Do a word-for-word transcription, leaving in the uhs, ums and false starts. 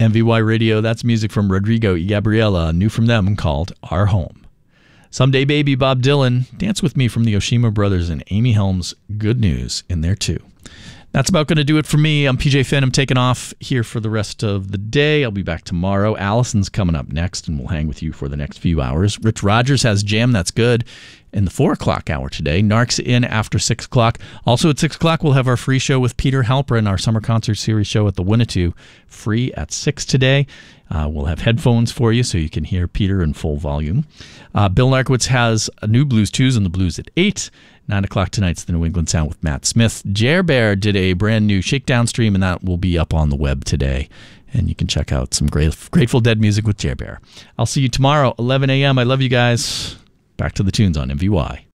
M V Y Radio, that's music from Rodrigo y Gabriela, new from them, called Our Home. Someday Baby, Bob Dylan, Dance With Me from the Oshima Brothers, and Amy Helms, Good News in there too. That's about going to do it for me. I'm P J Finn. I'm taking off here for the rest of the day. I'll be back tomorrow. Allison's coming up next, and we'll hang with you for the next few hours. Rich Rogers has Jam That's Good in the four o'clock hour today. Narc's in after six o'clock. Also at six o'clock, we'll have our free show with Peter Halperin, our summer concert series show at the Winnetou, free at six today. Uh, we'll have headphones for you so you can hear Peter in full volume. Uh, Bill Narkowitz has a new Blues Tues and the Blues at eight. nine o'clock tonight's the New England Sound with Matt Smith. Jer Bear did a brand new Shakedown stream, and that will be up on the web today. And you can check out some great Grateful Dead music with Jer Bear. I'll see you tomorrow, eleven a.m. I love you guys. Back to the tunes on M V Y.